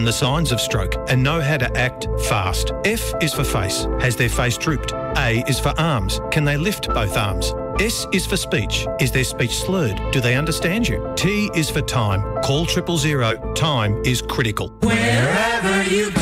discern the signs of stroke and know how to act fast. F is for face. Has their face drooped? A is for arms. Can they lift both arms? S is for speech. Is their speech slurred? Do they understand you? T is for time. Call 000. Time is critical. Wherever you go.